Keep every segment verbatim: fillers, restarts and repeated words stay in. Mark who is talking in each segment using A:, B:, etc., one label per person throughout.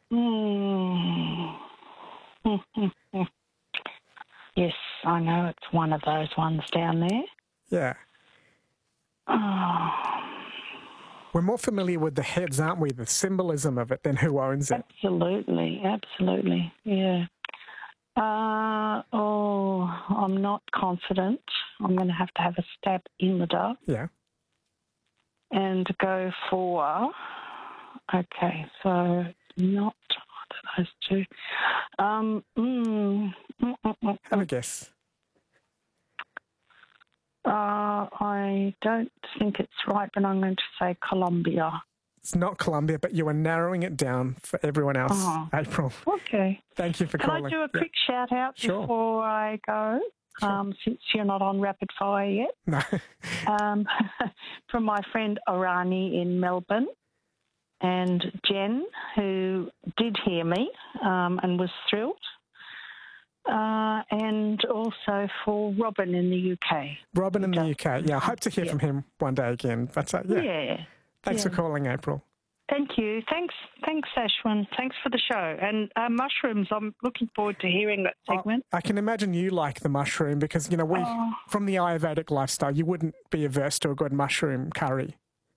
A: Mm. Yes, I know it's one of those ones down there.
B: Yeah.
A: Oh.
B: We're more familiar with the heads, aren't we? The symbolism of it than who owns it.
A: Absolutely, absolutely, yeah. Uh, oh, I'm not confident. I'm going to have to have a stab in the dark.
B: Yeah.
A: And go for, okay, so not those two. Um, mm, mm, mm, mm,
B: Have a guess.
A: Uh, I don't think it's right, but I'm going to say Colombia.
B: It's not Colombia, but you are narrowing it down for everyone else,
A: Oh,
B: April.
A: okay.
B: Thank you for
A: Can
B: calling.
A: I do a
B: Yeah.
A: quick shout-out
B: Sure.
A: before I go,
B: Sure.
A: um, since you're not on rapid fire yet?
B: No.
A: um, from my friend Orani in Melbourne and Jen, who did hear me um, and was thrilled. Uh, and also for Robin in the U K.
B: Robin in the U K. Yeah, I hope to hear
A: yeah.
B: from him one day again. But uh, yeah.
A: Yeah.
B: Thanks
A: yeah.
B: for calling, April.
A: Thank you. Thanks, thanks, Ashwin. Thanks for the show. And uh, mushrooms, I'm looking forward to hearing that segment.
B: Oh, I can imagine you like the mushroom because, you know, we,
A: oh.
B: from the Ayurvedic lifestyle, you wouldn't be averse to a good mushroom curry.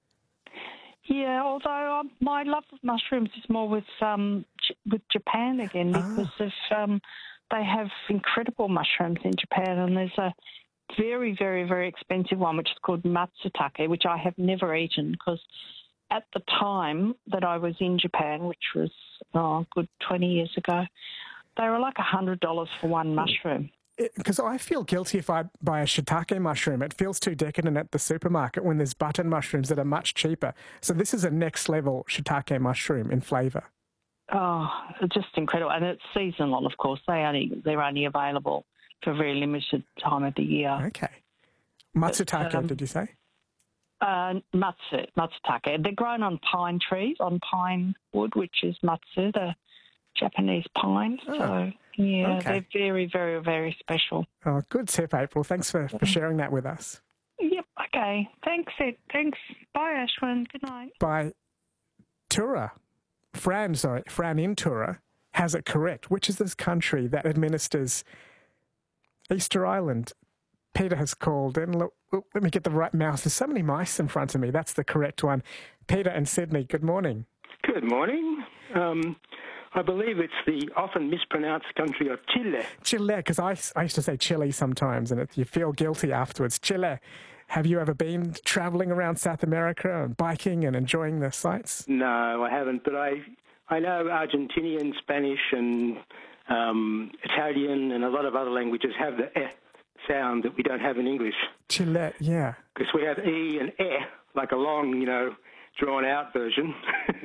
A: Yeah, although um, my love of mushrooms is more with um, J- with Japan again because
B: ah.
A: of um, they have incredible mushrooms in Japan, and there's a very, very, very expensive one which is called matsutake, which I have never eaten because at the time that I was in Japan, which was oh, a good twenty years ago, they were like one hundred dollars for one mushroom.
B: Because I feel guilty if I buy a shiitake mushroom. It feels too decadent at the supermarket when there's button mushrooms that are much cheaper. So this is a next-level shiitake mushroom in flavour.
A: Oh, just incredible. And it's seasonal, of course. They only, they're only available for a very limited time of the year.
B: Okay. Matsutake,
A: but, um,
B: did you say?
A: Uh, matsu, matsutake. They're grown on pine trees, on pine wood, which is matsu, the Japanese pine.
B: Oh,
A: so, yeah,
B: okay.
A: they're very, very, very special.
B: Oh, good tip, April. Thanks for, for sharing that with us.
A: Yep, okay. Thanks, Ed. Thanks. Bye, Ashwin. Good night.
B: By Tura. Fran, sorry, Fran in Tura has it correct. Which is this country that administers Easter Island? Peter has called in. Look, look, let me get the right mouse. There's so many mice in front of me. That's the correct one. Peter in Sydney, good morning.
C: Good morning. Um, I believe it's the often mispronounced country of Chile.
B: Chile, because I, I used to say Chile sometimes, and it, you feel guilty afterwards. Chile. Have you ever been travelling around South America and biking and enjoying the sights?
C: No, I haven't, but I I know Argentinian, Spanish, and um, Italian, and a lot of other languages have the eh sound that we don't have in English.
B: Chile, yeah.
C: Because we have e and eh, like a long, you know, drawn-out version.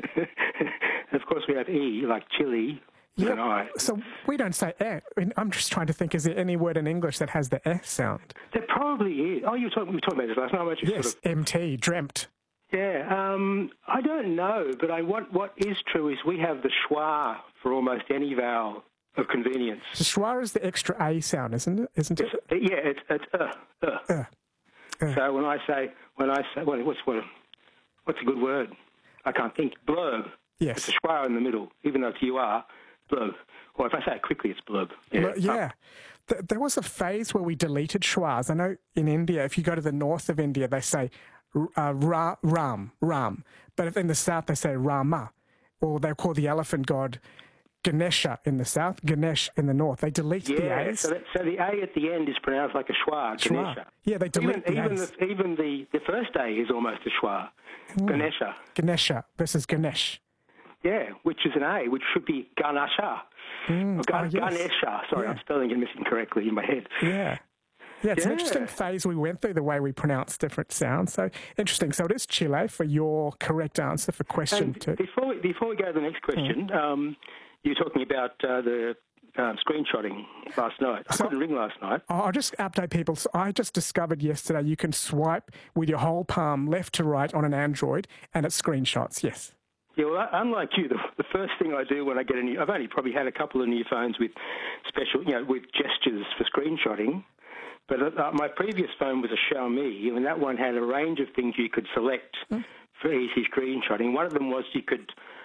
C: Of course, we have e, like chili.
B: Yeah,
C: and I.
B: so we don't say eh. I mean, I'm just trying to think, is there any word in English that has the eh sound?
C: There probably is. Oh, you were talking, we were talking about this last night, weren't you?
B: Yes,
C: sort of...
B: M T, dreamt.
C: Yeah, um, I don't know, but I, what, what is true is we have the schwa for almost any vowel of convenience.
B: The schwa is the extra a sound, isn't it? Isn't it?
C: It's, yeah, it's, it's uh, uh.
B: Uh, uh.
C: So when I say, when I say, what, what's, what, what's a good word? I can't think. Blurb.
B: Yes.
C: It's a schwa in the middle, even though it's you are. Blurb. Or if I say it quickly, it's blurb. Yeah.
B: Well, yeah. Th- there was a phase where we deleted schwas. I know in India, if you go to the north of India, they say uh, ra, ram, ram. But if in the south, they say rama. Or they call the elephant god Ganesha in the south, Ganesh in the north. They delete
C: yeah,
B: the A's.
C: So, that, so the A at the end is pronounced like a schwa,
B: Schwa.
C: Ganesha.
B: Yeah, they delete
C: even,
B: the
C: even
B: A's.
C: The, even the, the first A is almost a schwa,
B: Mm.
C: Ganesha.
B: Ganesha versus Ganesh.
C: Yeah, which is an A, which should be Ganesha.
B: Mm.
C: Or Ga-
B: Oh, yes.
C: Ganesha. Sorry,
B: Yeah.
C: I'm spelling it incorrectly in my head.
B: Yeah. Yeah, it's
C: Yeah.
B: an interesting phase we went through, the way we pronounce different sounds. So, interesting. So it is Chile for your correct answer for question
C: And
B: two.
C: Before we, before we go to the next question, mm. um, you were talking about uh, the um, screenshotting last night. I
B: So-
C: couldn't ring last night.
B: I'll just update people. So I just discovered yesterday you can swipe with your whole palm left to right on an Android and it screenshots, yes.
C: Yeah, well, unlike you, the, the first thing I do when I get a new... I've only probably had a couple of new phones with special, you know, with gestures for screenshotting. But uh, my previous phone was a Xiaomi, and that one had a range of things you could select mm. for easy screenshotting. One of them was you could